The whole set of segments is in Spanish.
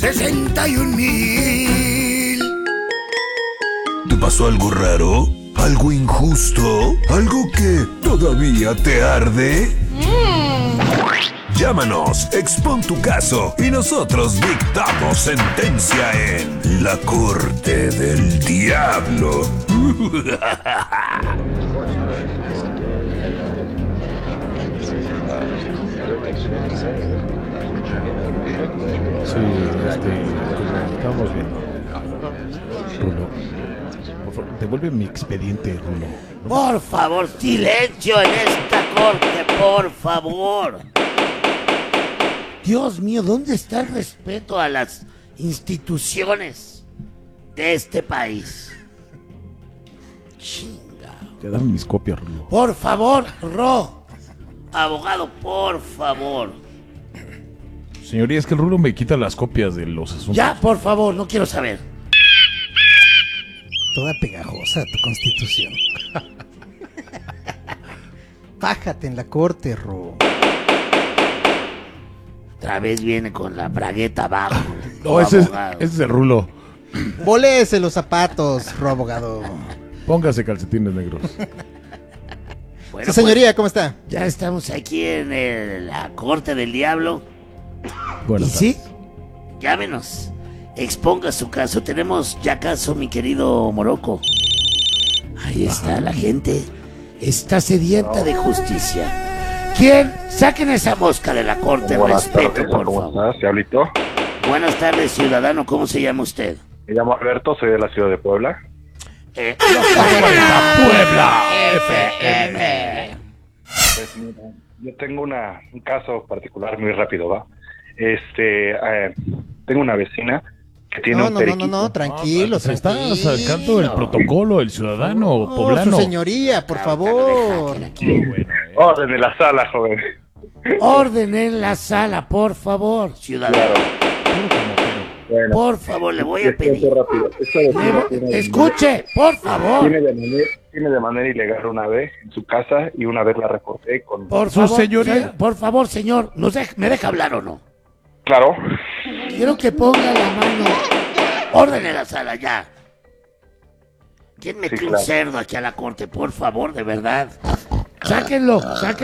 61,000. ¿Te pasó algo raro? ¿Algo injusto? ¿Algo que todavía te arde? Llámanos, expon tu caso y nosotros dictamos sentencia en La Corte del Diablo. Sí, estamos viendo. Rulo, por favor, devuelve mi expediente, Rulo. Por favor, silencio en esta corte, por favor. Dios mío, ¿dónde está el respeto a las instituciones de este país? Chinga. Ya dame mis copias, Rulo. Por favor, abogado, por favor. Señoría, es que el Rulo me quita las copias de los asuntos. Ya, por favor, no quiero saber. Toda pegajosa tu constitución. Bájate en la corte, Ro. Otra vez viene con la bragueta abajo. No, ese es el Rulo. Volese los zapatos, Ro abogado. Póngase calcetines negros. Bueno, Sí, señoría, ¿cómo está? Ya estamos aquí en la corte del diablo. Bueno, ¿Y sí? Llámenos. Exponga su caso. Tenemos ya caso, mi querido Morocco. Ahí está la gente. Está sedienta de justicia. ¿Quién? Saquen esa mosca de la corte. Respeto, por ¿Cómo favor. estás, Diablito? Buenas tardes, ciudadano. ¿Cómo se llama usted? Me llamo Alberto, soy de la ciudad de Puebla. Puebla FM. Pues, mira, yo tengo un caso particular muy rápido, ¿va? Tengo una vecina que tiene un periquito. No, tranquilo, se está tranquilo. sacando el protocolo, el ciudadano poblano. Su señoría, por favor. Orden en la sala, joven. Orden en la sala, por favor, ciudadano. Bueno, Por favor, le voy a esto es pedir. rápido. Esta vecina tiene- Escuche, por favor. Tiene de manera ilegal una vez en su casa y una vez la reporté con... Por Su favor, señoría. por favor, señor, ¿me deja hablar o no? Claro. Quiero que ponga la mano. Orden en la sala, ya. ¿Quién metió Sí, un claro. cerdo aquí a la corte? Por favor, de verdad. Sáquenlo.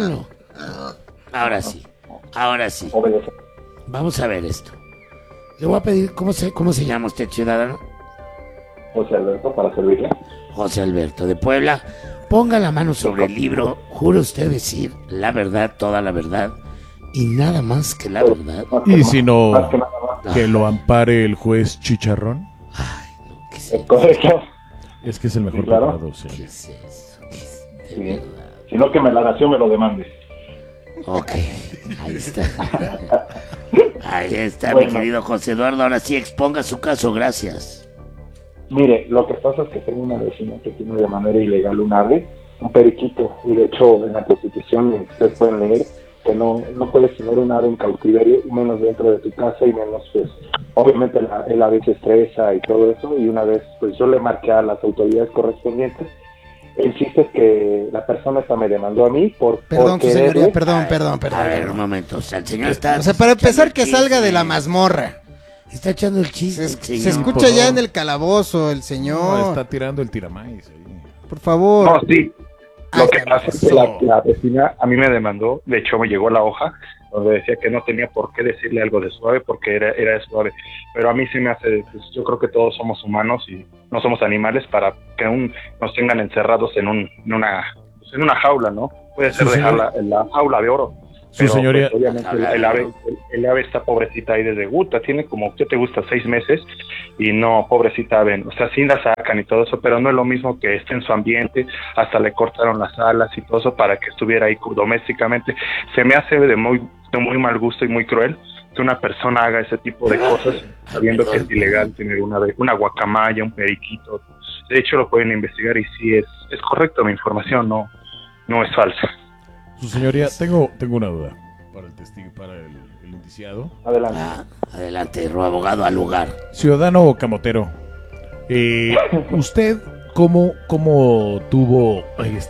Ahora sí. Obedece. Vamos a ver esto. Le voy a pedir, ¿cómo se llama usted, ciudadano? José Alberto, para servirle. José Alberto de Puebla. Ponga la mano sobre el libro. ¿Jura usted decir la verdad, toda la verdad y nada más que la verdad? Y si no, Más que nada más. que lo ampare el juez Chicharrón. Ay, no, ¿qué es Es eso? correcto. Es que es el mejor Sí, claro. preparado, ¿Qué sí. es eso? ¿Qué es de Sí. verdad? Si no, que la nación me lo demande. Ok, ahí está. Ahí está, Bueno. mi querido José Eduardo. Ahora sí, exponga su caso, gracias. Mire, lo que pasa es que tengo una vecina que tiene de manera ilegal un ave, un periquito, y de hecho en la Constitución ustedes pueden leer que no puedes tener un ave en cautiverio, y menos dentro de tu casa, y menos pues, obviamente el ave se estresa y todo eso, y una vez pues yo le marqué a las autoridades correspondientes. El chiste es que la persona esta me demandó a mí por Perdón, su quererle- señoría, perdón. A ver, un momento. O sea, el señor está. O sea, para empezar, echando que el salga chisme. de la mazmorra. Está echando el chiste. Se el señor. escucha por ya favor. en el calabozo, el No, señor. está tirando el tiramais ahí. Por favor. No, sí. Ay, Lo que qué pasa es que pasó. la vecina a mí me demandó, de hecho me llegó la hoja donde decía que no tenía por qué decirle algo de suave porque era de suave, pero a mí se me hace, pues, yo creo que todos somos humanos y no somos animales para que nos tengan encerrados en una jaula, ¿no? Puede ser Sí, dejar señor. la jaula de oro. Su Pero, señoría. pues, obviamente el ave está pobrecita ahí desde Guta, tiene como, ¿qué te gusta? 6 meses y no, pobrecita ave, o sea, sí la sacan y todo eso, pero no es lo mismo que esté en su ambiente, hasta le cortaron las alas y todo eso para que estuviera ahí domésticamente. Se me hace de muy mal gusto y muy cruel que una persona haga ese tipo de cosas sabiendo que es ilegal tener una guacamaya, un periquito. De hecho lo pueden investigar y sí es correcto mi información, no es falsa. Su señoría, tengo una duda para el testigo, para el indiciado. Adelante. Adelante, abogado, al lugar. Ciudadano camotero, ¿usted cómo tuvo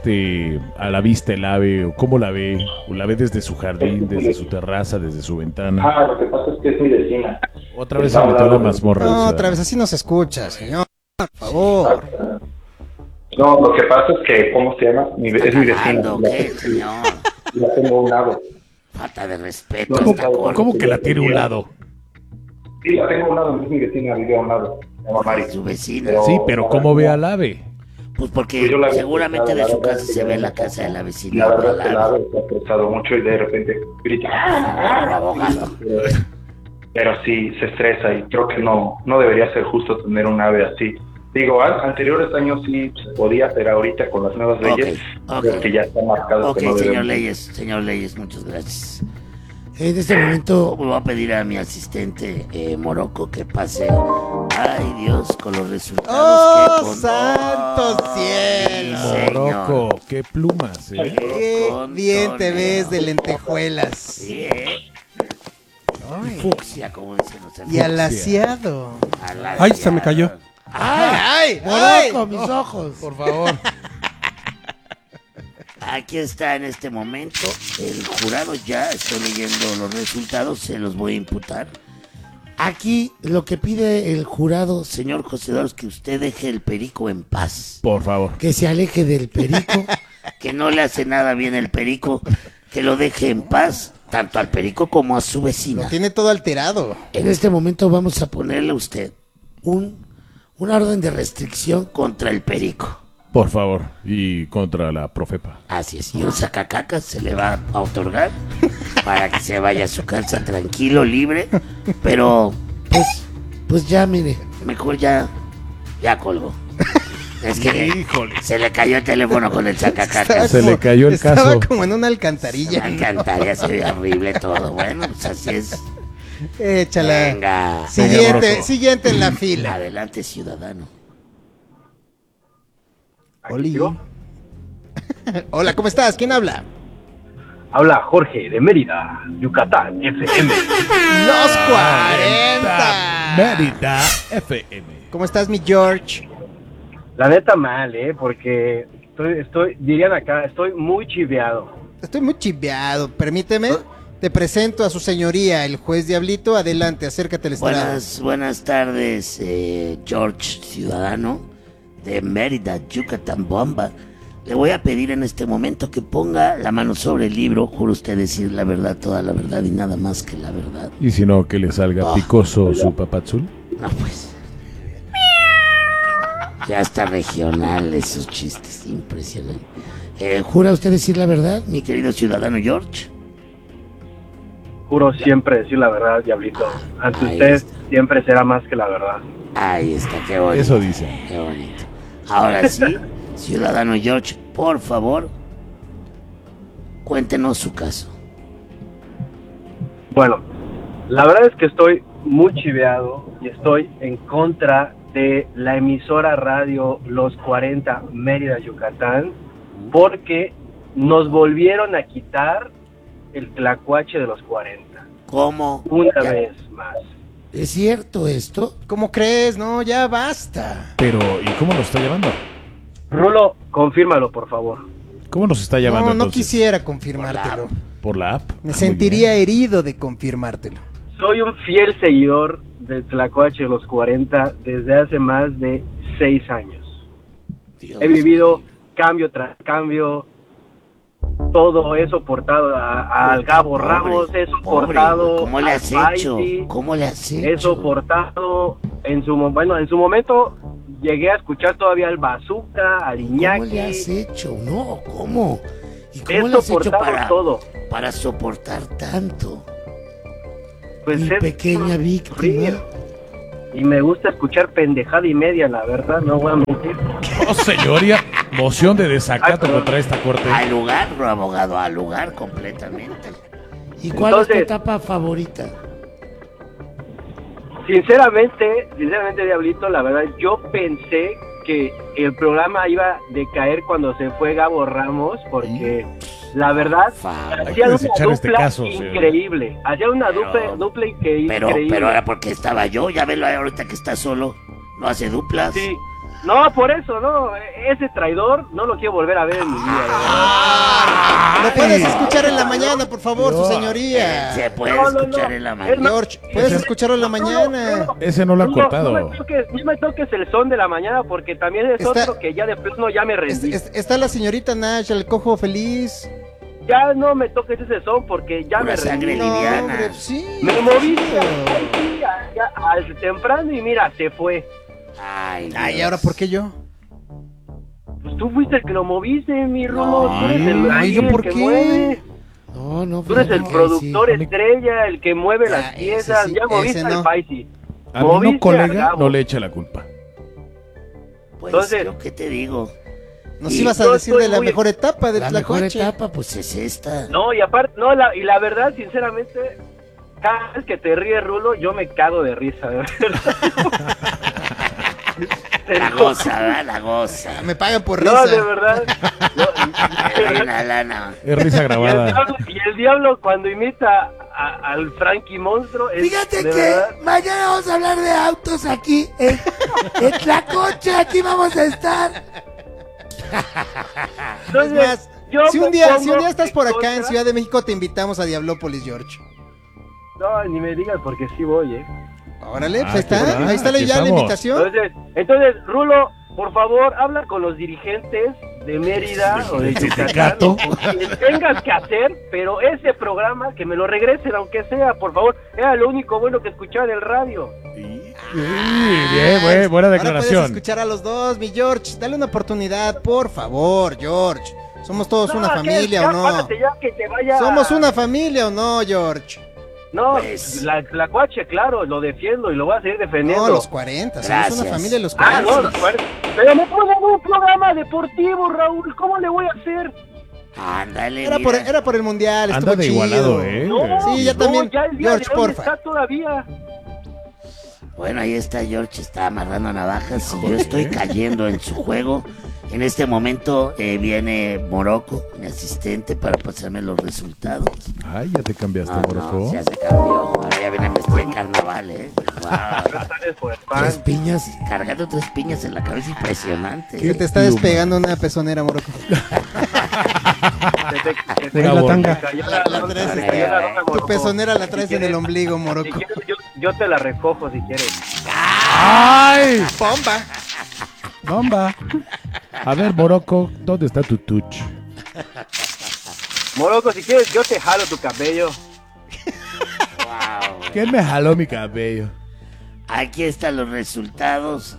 a la vista el ave o cómo la ve? ¿O la ve desde su jardín, desde su terraza, desde su ventana? Lo que pasa es que es mi vecina. Otra vez se metió la mazmorra. No, o sea. otra vez así no se escucha, señor. Por favor. No, lo que pasa es que, ¿cómo se llama? Es mi vecina. ¿Qué, señor? La tengo a un lado. Falta de respeto. ¿Cómo- esta corte. ¿Cómo que la tiene a un lado? Sí, la tengo a un lado, es mi vecina, vive a un lado. Se llama Mari. Su vecina. Pero- Sí, pero ¿cómo ve al ave? Pues porque Pues yo la veo seguramente de su estresada, casa se ve la casa de la La vecina. verdad es que la ave está estresado mucho y de repente grita. Abogado. Pero sí, se estresa y creo que no debería ser justo tener un ave así. Digo, anteriores años sí se podía, pero ahorita con las nuevas leyes, Ok. creo que ya está marcado Ok, que no señor debemos. Señor Leyes, muchas gracias. En este momento voy a pedir a mi asistente Morocco que pase, ay Dios, con los resultados ¡Oh, que con- santo Ay, cielo! señor. Morocco, qué plumas, ¿eh? Qué bien te Contoneo. ves de lentejuelas. Sí, fucsia, como dicen los Y alaciado. Ay, se me cayó. ¡Ay! Morocco, mis ojos. Por favor. Aquí está en este momento el jurado, ya estoy leyendo los resultados, se los voy a imputar. Aquí lo que pide el jurado, señor José Eduardo, es que usted deje el perico en paz. Por favor. Que se aleje del perico, que no le hace nada bien el perico, que lo deje en paz, tanto al perico como a su Lo vecina. tiene todo alterado. En este momento vamos a ponerle a usted una orden de restricción contra el perico. Por favor. Y contra la Profepa. Así es, y un sacacacas se le va a otorgar para que se vaya a su casa tranquilo, libre, pero pues ya mire, mejor ya colgó. Es que Híjole. se le cayó el teléfono con el sacacacas. Se le cayó el Estaba caso. como en una alcantarilla. Me encantaría, se ve horrible todo. Bueno, pues así es. Échala. Venga, Siguiente, siguiente en la fila. adelante, ciudadano. Oli. Hola, ¿cómo estás? ¿Quién habla? Habla Jorge de Mérida, Yucatán, FM. Los 40. Mérida FM. ¿Cómo estás, mi George? La neta mal, porque dirían acá, estoy muy chiveado. Estoy muy chiveado. Permíteme. Te presento a su señoría, el juez Diablito. Adelante, acércate al estrado. Buenas tardes, George, ciudadano de Mérida, Yucatán, Bomba. Le voy a pedir en este momento que ponga la mano sobre el libro. Juro usted decir la verdad, toda la verdad y nada más que la verdad. Y si no, que le salga picoso su papazul. No, pues. Ya está regional esos chistes, impresionante. ¿Jura usted decir la verdad, mi querido ciudadano George? Juro siempre decir la verdad, Diablito. Ante Ahí usted está. siempre será más que la verdad. Ahí está, qué bonito. Eso dice. Qué bonito. Ahora sí, ciudadano George, por favor, cuéntenos su caso. Bueno, la verdad es que estoy muy chiveado y estoy en contra de la emisora radio Los 40 Mérida, Yucatán, porque nos volvieron a quitar el tlacuache de los 40. ¿Cómo? Una Ya- vez más. ¿Es cierto esto? ¿Cómo crees? No, ya basta. Pero, ¿y cómo nos está llamando? Rulo, confírmalo, por favor. ¿Cómo nos está llamando No, no entonces? quisiera confirmártelo. ¿Por la app? Me Muy sentiría bien. herido de confirmártelo. Soy un fiel seguidor del tlacuache de los 40 desde hace más de 6 años. Dios He vivido mío. cambio tras cambio. Todo he soportado al Gabo Pobre, Ramos, he pobre, soportado ¿cómo le al has hecho? Paisi, ¿Cómo le has he hecho? soportado en su momento llegué a escuchar todavía al Bazooka, al ¿Cómo le has Iñaki. hecho? No, ¿cómo? ¿Y He cómo le has hecho soportado todo. para soportar tanto? Pues Mi es pequeña víctima. sufrir. Y me gusta escuchar pendejada y media, la verdad, no voy a mentir. Oh, señoría. Moción de desacato Ay, contra esta corte. Al lugar, abogado, al lugar completamente. ¿Y cuál es tu Entonces- etapa favorita? Sinceramente, Diablito, la verdad, yo pensé que el programa iba a decaer cuando se fue Gabo Ramos, porque la verdad, Hay que hacían una desechar este dupla caso, señor. increíble. Hacían una dupla Pero increíble. era porque estaba yo, ya velo ahorita que está solo. No hace duplas. Sí, No, por eso, no. Ese traidor no lo quiero volver a ver en mi vida. ¿Lo puedes escuchar en la mañana, por favor, su señoría? Se puede No, no, escuchar no. en la mañana. George, puedes escucharlo en la mañana. Ese no lo han cortado. No me toques el son de la mañana porque también es Está- otro que ya de plano ya me rendí. Está la señorita Nash, el cojo feliz. Ya no me toques ese son porque ya Pura me sangre rendí. No, liviana. hombre, sí. Me moviste al temprano y mira, se fue. Ay, Ay, Dios. ¿ahora por qué yo? Pues tú fuiste el que lo moviste, mi Rulo. Tú eres el, Ay, ahí ¿yo el por que qué? mueve. No, Tú eres el fíjate que productor sí. estrella, el que mueve Ah, las ese piezas. sí, Ya moviste ese al no. Paisi. A mí Moviste no, colega, Gabo. no le eche la culpa. Pues, Entonces- ¿yo qué te digo? Nos Y ibas a yo decir de estoy la muy- mejor etapa de La mejor Tlacuache. etapa, pues es esta. No, y aparte, no, y la verdad, sinceramente, cada vez que te ríes, Rulo, yo me cago de risa, de verdad. La goza, ¿verdad? La goza. Me pagan por No, risa. de verdad. La lana. Es risa grabada. Y el diablo cuando imita al Frankie Monstruo es Fíjate de que verdad. mañana vamos a hablar de autos aquí en Tlacoche, aquí vamos a estar. Entonces, Es más, yo si un me día pongo estás por acá en contra- Ciudad de México, te invitamos a Diablópolis, George. No, ni me digas porque sí voy, Órale, pues Ah, ahí está, qué ahí está aquí ya la estamos. invitación. Entonces, Rulo, por favor, habla con los dirigentes de Mérida o de Yucatán. sindicato. Que tengas que hacer, pero ese programa que me lo regresen, aunque sea, por favor. Era lo único bueno que escuchaba en el radio. Bien, buena Ahora declaración. puedes escuchar a los dos, mi George. Dale una oportunidad, por favor, George. ¿Somos todos una ¿qué? familia Ya, o no? párate ya, que te vaya. ¿Somos una familia o no, George? No, Pues- la cuache, claro, lo defiendo y lo voy a seguir defendiendo. No, los 40. Somos Gracias. una familia de los Ah, 40. no, los 40. Pero me ponen un programa deportivo, Raúl. ¿Cómo le voy a hacer? Ándale, Era mira. por el mundial, Anda estuvo de chido. igualado, ¿eh? No, Sí, ya también. Ya el día George, de hoy porfa. está todavía. Bueno, ahí está George, está amarrando navajas. Yo estoy cayendo en su juego. En este momento viene Morocco, mi asistente, para pasarme los resultados. Ay, ya te cambiaste, No, Morocco. ya se cambió. Ahora ya viene vestido de carnaval, ¿eh? Wow. Gracias por el pan. 3 piñas, cargando 3 piñas en la cabeza, impresionante. Que te está despegando una pezonera, Morocco. Una tanga. Se cayó la La ronda, traes, se cayó la ronda, Tu Morocco. pezonera la traes Si en el quieres- ombligo, Si Morocco. quieres, yo te la recojo si quieres. ¡Ay! ¡Bomba! ¡Bomba! A ver, Morocco, ¿dónde está tu touch? Morocco, si quieres, yo te jalo tu cabello. Wow. ¿Quién me jaló mi cabello? Aquí están los resultados.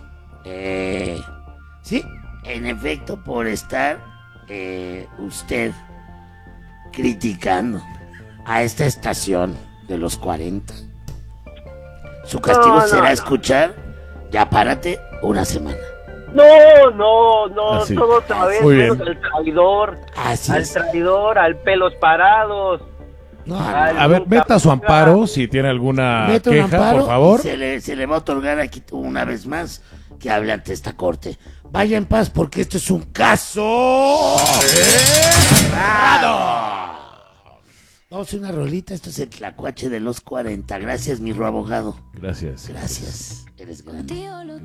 Sí, en efecto, por estar usted criticando a esta estación de los 40. Su castigo No, será no. escuchar, ya párate, una semana. No, Así. todo otra vez, Muy menos bien. al traidor, Así al es. traidor, al pelos parados. No, Al- A ver, nunca meta su ponga- amparo si tiene alguna mete un queja, amparo por favor. y se le va a otorgar aquí una vez más que hable ante esta corte. Vaya en paz porque esto es un caso. Vamos a una rolita, esto es el Tlacuache de los 40. Gracias, mi abogado. Gracias. Gracias, eres grande.